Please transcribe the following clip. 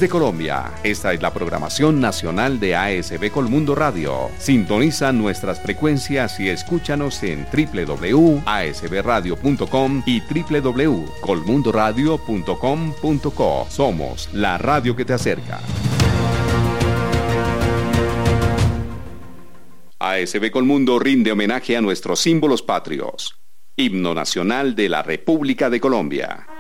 Desde Colombia, esta es la programación nacional de ASB Colmundo Radio. Sintoniza nuestras frecuencias y escúchanos en www.asbradio.com y www.colmundoradio.com.co. Somos la radio que te acerca. ASB Colmundo rinde homenaje a nuestros símbolos patrios. Himno Nacional de la República de Colombia.